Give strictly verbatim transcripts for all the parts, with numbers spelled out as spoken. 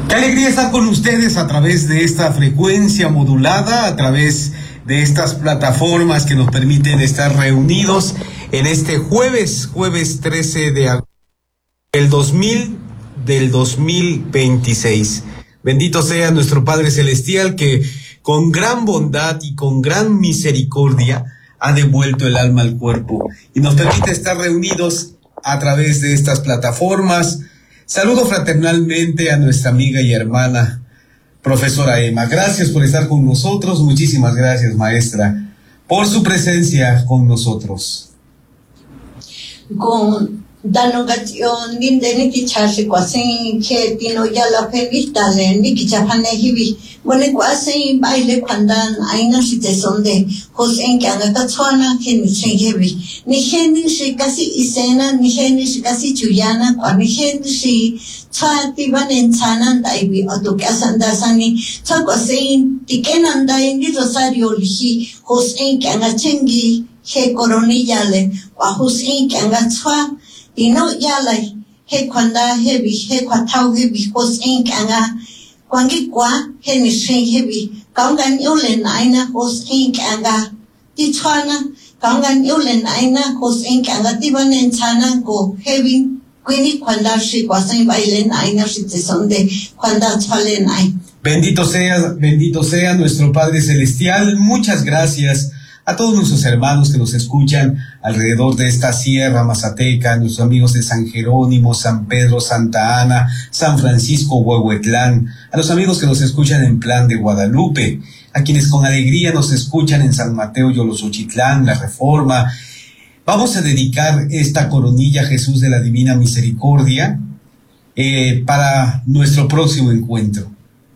Qué alegría estar con ustedes a través de esta frecuencia modulada, a través de estas plataformas que nos permiten estar reunidos en este jueves, jueves trece de agosto del dos mil, del dos mil veintiséis. Bendito sea nuestro Padre Celestial que con gran bondad y con gran misericordia ha devuelto el alma al cuerpo y nos permite estar reunidos a través de estas plataformas. Saludo fraternalmente a nuestra amiga y hermana, profesora Emma. Gracias por estar con nosotros. Muchísimas gracias, maestra, por su presencia con nosotros. Con danogación dindeni kichase kwasin que tino ya la pelista le ni kichapane hibi bone kwasin baile kwandan aina site sonde hosen que anga katswana que ni chehebi ni heni shi kasi isena ni heni shi kasi chuyana kwa ni heni shi chati banen chanan daibi oto kasanda sani chakwasin tikenanda indi rosario lihi hosen que anga chengi he coronilla le wa hosen que anga chwa Dino yalay he kwanda hebi he kwatau hebi hos ink anga kwangi kwa he ni shen hebi kaungan yulen aina hos ink anga di chwana kaungan yulen aina hos ink anga di banen chana go hebi kwini kwanda shi kwasan bailen aina shi tesonde kwanda chwalen ai. Bendito sea, bendito sea nuestro Padre Celestial. Muchas gracias a todos nuestros hermanos que nos escuchan alrededor de esta sierra mazateca, nuestros amigos de San Jerónimo, San Pedro, Santa Ana, San Francisco, Huehuetlán, a los amigos que nos escuchan en Plan de Guadalupe, a quienes con alegría nos escuchan en San Mateo, Yolosochitlán, La Reforma. Vamos a dedicar esta coronilla a Jesús de la Divina Misericordia eh, para nuestro próximo encuentro.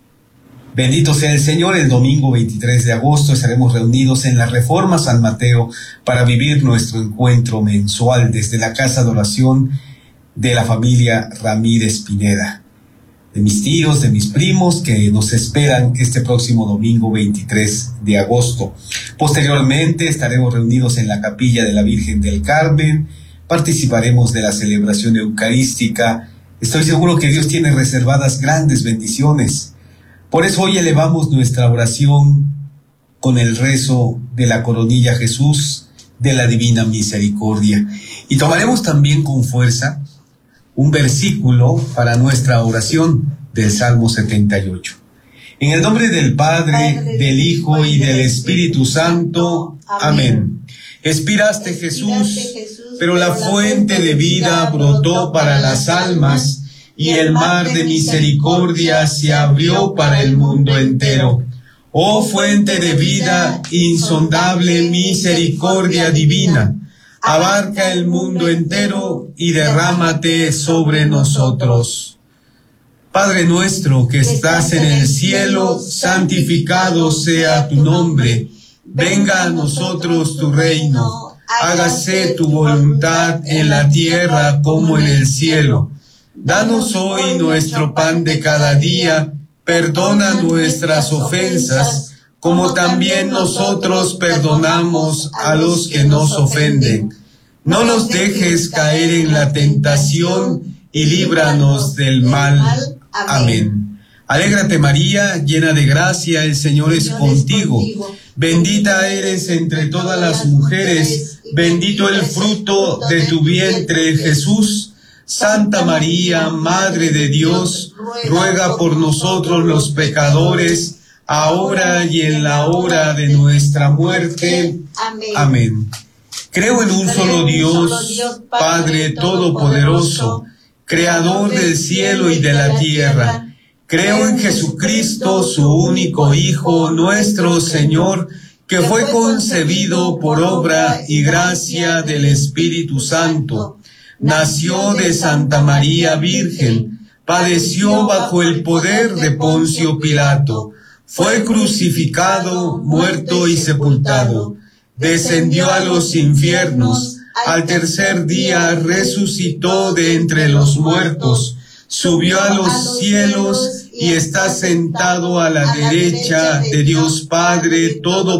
Bendito sea el Señor. El domingo veintitrés de agosto estaremos reunidos en la Reforma San Mateo para vivir nuestro encuentro mensual desde la casa de oración de la familia Ramírez Pineda, de mis tíos, de mis primos que nos esperan este próximo domingo veintitrés de agosto. Posteriormente estaremos reunidos en la capilla de la Virgen del Carmen, participaremos de la celebración eucarística. Estoy seguro que Dios tiene reservadas grandes bendiciones. Por eso hoy elevamos nuestra oración con el rezo de la coronilla Jesús de la Divina Misericordia. Y tomaremos también con fuerza un versículo para nuestra oración del Salmo setenta y ocho. En el nombre del Padre, del Hijo y del Espíritu Santo. Amén. Expiraste, Jesús, pero la fuente de vida brotó para las almas, y el mar de misericordia se abrió para el mundo entero. Oh fuente de vida, insondable misericordia divina, abarca el mundo entero y derrámate sobre nosotros. Padre nuestro que estás en el cielo, santificado sea tu nombre. Venga a nosotros tu reino. Hágase tu voluntad en la tierra como en el cielo. Danos hoy nuestro pan de cada día, perdona nuestras ofensas, como también nosotros perdonamos a los que nos ofenden. No nos dejes caer en la tentación y líbranos del mal. Amén. Alégrate María, llena de gracia, el Señor es contigo. Bendita eres entre todas las mujeres, bendito el fruto de tu vientre, Jesús. Santa María, Madre de Dios, ruega por nosotros los pecadores, ahora y en la hora de nuestra muerte. Amén. Amén. Creo en un solo Dios, Padre Todopoderoso, Creador del cielo y de la tierra. Creo en Jesucristo, su único Hijo, nuestro Señor, que fue concebido por obra y gracia del Espíritu Santo. Nació de Santa María Virgen, padeció bajo el poder de Poncio Pilato, fue crucificado, muerto y sepultado, descendió a los infiernos, al tercer día resucitó de entre los muertos, subió a los cielos y está sentado a la derecha de Dios Padre Todopoderoso.